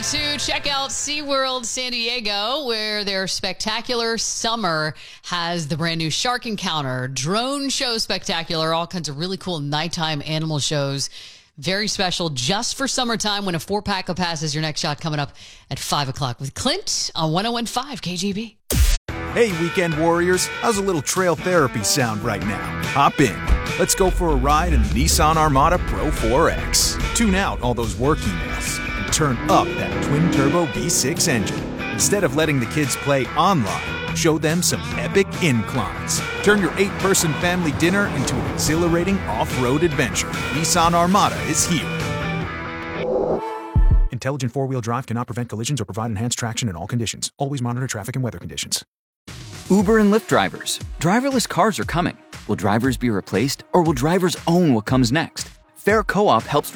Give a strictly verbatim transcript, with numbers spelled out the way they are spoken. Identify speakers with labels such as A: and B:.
A: to check out SeaWorld San Diego, where their spectacular summer has the brand new Shark Encounter, drone show spectacular, all kinds of really cool nighttime animal shows. Very special just for summertime. When a four-pack of passes, your next shot coming up at five o'clock with Clint on one oh one point five K G B.
B: Hey, weekend warriors. How's a little trail therapy sound right now? Hop in. Let's go for a ride in the Nissan Armada Pro four X. Tune out all those work emails and turn up that twin-turbo V six engine. Instead of letting the kids play online, show them some epic inclines. Turn your eight-person family dinner into an exhilarating off-road adventure. Nissan Armada is here. Intelligent four-wheel drive cannot prevent collisions or provide enhanced traction in all conditions. Always monitor traffic and weather conditions.
C: Uber and Lyft drivers. Driverless cars are coming. Will drivers be replaced, or will drivers own what comes next? Fair Co-op helps